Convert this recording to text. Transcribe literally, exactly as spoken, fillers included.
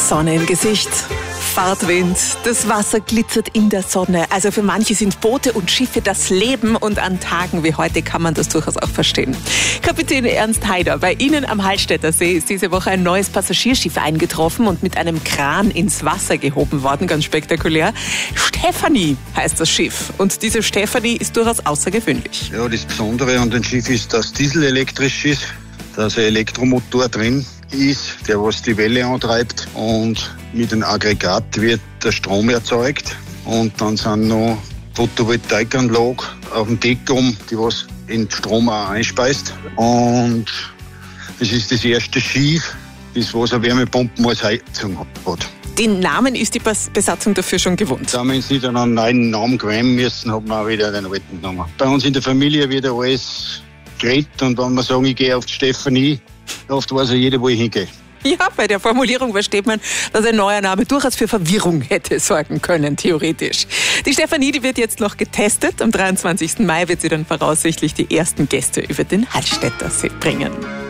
Sonne im Gesicht, Fahrtwind, das Wasser glitzert in der Sonne. Also für manche sind Boote und Schiffe das Leben und an Tagen wie heute kann man das durchaus auch verstehen. Kapitän Ernst Haider, bei Ihnen am Hallstätter See ist diese Woche ein neues Passagierschiff eingetroffen und mit einem Kran ins Wasser gehoben worden, ganz spektakulär. Stefanie heißt das Schiff und diese Stefanie ist durchaus außergewöhnlich. Ja, das Besondere an dem Schiff ist, dass dieselelektrisch ist, dass ein Elektromotor drin ist, der was die Welle antreibt, und mit einem Aggregat wird der Strom erzeugt und dann sind noch Photovoltaikanlagen auf dem Deck um, die was den Strom auch einspeist, und es ist das erste Schiff, das was eine Wärmepumpe als Heizung hat. Den Namen ist die Besatzung dafür schon gewohnt. Da wir uns nicht an einen neuen Namen gewöhnen müssen, haben wir auch wieder den alten Namen. Bei uns in der Familie wird alles geredet, und wenn wir sagen, ich gehe auf die Stefanie, oft weiß ja jeder, wo ich hingehe. Ja, bei der Formulierung versteht man, dass ein neuer Name durchaus für Verwirrung hätte sorgen können, theoretisch. Die Stefanie, die wird jetzt noch getestet. Am dreiundzwanzigsten Mai wird sie dann voraussichtlich die ersten Gäste über den Hallstätter See bringen.